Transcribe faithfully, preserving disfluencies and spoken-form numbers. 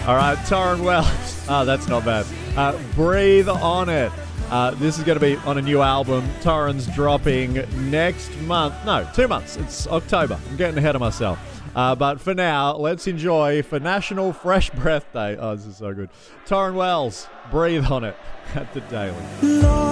All right, Torrin Wells. Oh, that's not bad. Uh, Breathe on It. Uh, this is going to be on a new album. Torrin's dropping next month. No, two months. It's October. I'm getting ahead of myself. Uh, but for now, let's enjoy for National Fresh Breath Day. Oh, this is so good. Torrin Wells, Breathe on It at the Daily.